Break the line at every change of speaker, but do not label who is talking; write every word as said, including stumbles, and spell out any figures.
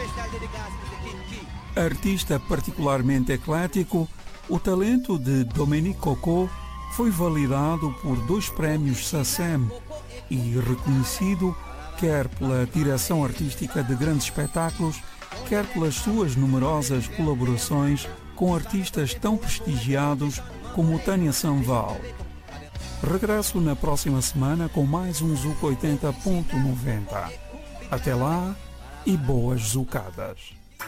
Artista particularmente eclético, o talento de Dominique Cocot foi validado por dois prémios SACEM e reconhecido quer pela direção artística de grandes espetáculos, quer pelas suas numerosas colaborações com artistas tão prestigiados como Tânia Sanval. Regresso na próxima semana com mais um Zuc oitenta ponto noventa. Até lá e boas zucadas!